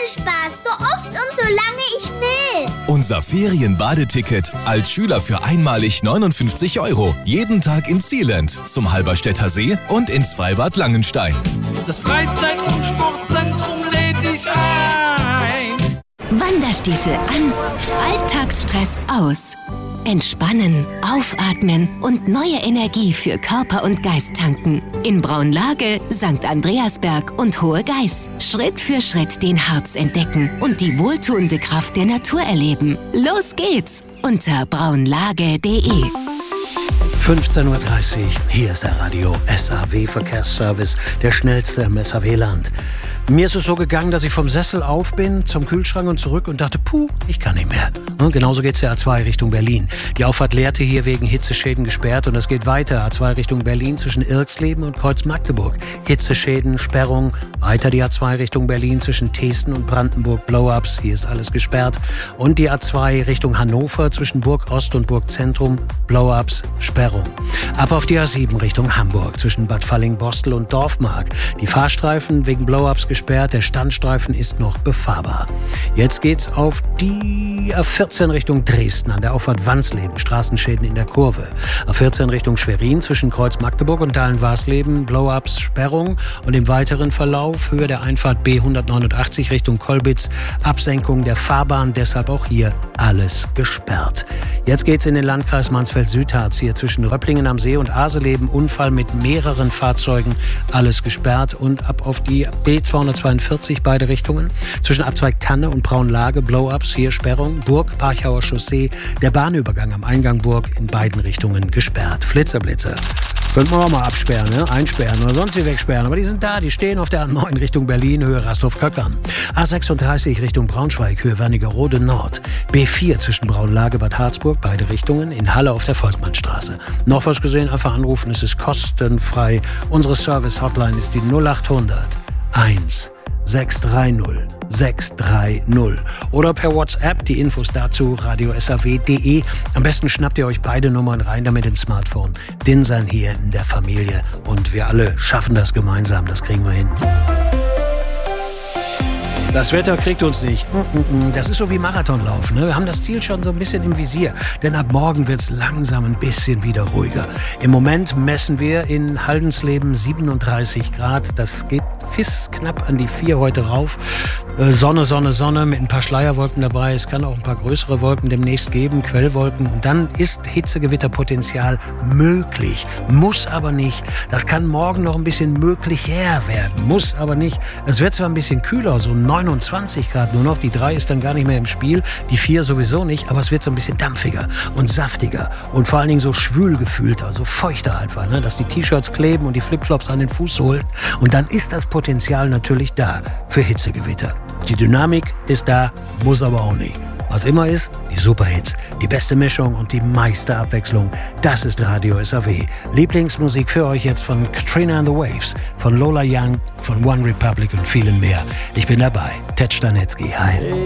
Badespaß, so oft und so lange ich will. Unser Ferienbadeticket als Schüler für einmalig 59 €. Jeden Tag ins Sealand, zum Halberstädter See und ins Freibad Langenstein. Das Freizeit- und Sportzentrum lädt dich ein. Wanderstiefel an, Alltagsstress aus. Entspannen, aufatmen und neue Energie für Körper und Geist tanken. In Braunlage, St. Andreasberg und Hohe Geiß. Schritt für Schritt den Harz entdecken und die wohltuende Kraft der Natur erleben. Los geht's unter braunlage.de. 15:30 Uhr, hier ist der Radio SAW Verkehrsservice, der schnellste im SAW-Land. Mir ist es so gegangen, dass ich vom Sessel auf bin, zum Kühlschrank und zurück und dachte, ich kann nicht mehr. Und genauso geht's der A2 Richtung Berlin. Die Auffahrt Lehrte hier wegen Hitzeschäden gesperrt und es geht weiter. A2 Richtung Berlin zwischen Irxleben und Kreuz-Magdeburg. Hitzeschäden, Sperrung. Weiter die A2 Richtung Berlin zwischen Teesten und Brandenburg. Blow-ups, hier ist alles gesperrt. Und die A2 Richtung Hannover zwischen Burg Ost und Burg Zentrum. Blow-ups, Sperrung. Ab auf die A7 Richtung Hamburg zwischen Bad Falling-Bostel und Dorfmark. Die Fahrstreifen wegen Blow-ups gesperrt, der Standstreifen ist noch befahrbar. Jetzt geht's auf die A14 Richtung Dresden an der Auffahrt Wansleben, Straßenschäden in der Kurve. A14 Richtung Schwerin zwischen Kreuz Magdeburg und Dahlen-Warsleben, Blow-ups, Sperrung und im weiteren Verlauf Höhe der Einfahrt B189 Richtung Kolbitz, Absenkung der Fahrbahn, deshalb auch hier alles gesperrt. Jetzt geht's in den Landkreis Mansfeld-Südharz, hier zwischen Röpplingen am See und Aseleben, Unfall mit mehreren Fahrzeugen, alles gesperrt und ab auf die B242 beide Richtungen, zwischen Abzweig Tanne und Braunlage, Blow-ups, hier Sperrung, Burg, Parchauer Chaussee, der Bahnübergang am Eingang Burg in beiden Richtungen gesperrt. Flitzer. Könnten wir auch mal absperren, ne? Einsperren oder sonst wie wegsperren. Aber die sind da, die stehen auf der A9 Richtung Berlin, Höhe Rasthof-Köckern. A36 Richtung Braunschweig, Höhe Wernigerode Nord. B4 zwischen Braunlage, Bad Harzburg, beide Richtungen. In Halle auf der Volkmannstraße. Noch was gesehen, einfach anrufen, es ist kostenfrei. Unsere Service-Hotline ist die 0800 1 630 630 oder per WhatsApp, die Infos dazu radiosaw.de. Am besten schnappt ihr euch beide Nummern rein, damit ins Smartphone. Dinsan hier in der Familie und wir alle schaffen das gemeinsam, das kriegen wir hin. Das Wetter kriegt uns nicht. Das ist so wie Marathonlaufen. Ne? Wir haben das Ziel schon so ein bisschen im Visier. Denn ab morgen wird es langsam ein bisschen wieder ruhiger. Im Moment messen wir in Haldensleben 37 Grad. Das geht fix knapp an die 4 heute rauf. Sonne mit ein paar Schleierwolken dabei. Es kann auch ein paar größere Wolken demnächst geben, Quellwolken. Und dann ist Hitzegewitterpotenzial möglich. Muss aber nicht. Das kann morgen noch ein bisschen möglicher werden. Muss aber nicht. Es wird zwar ein bisschen kühler, so 29 Grad nur noch. Die 3 ist dann gar nicht mehr im Spiel. Die 4 sowieso nicht. Aber es wird so ein bisschen dampfiger und saftiger. Und vor allen Dingen so schwül gefühlt, also feuchter einfach. Ne? Dass die T-Shirts kleben und die Flipflops an den Fußsohlen. Und dann ist das Potenzial natürlich da für Hitzegewitter. Die Dynamik ist da, muss aber auch nicht. Was immer ist, die Superhits, die beste Mischung und die meiste Abwechslung, das ist Radio SAW. Lieblingsmusik für euch jetzt von Katrina and the Waves, von Lola Young, von One Republic und vielem mehr. Ich bin dabei, Ted Stanetzky, hi.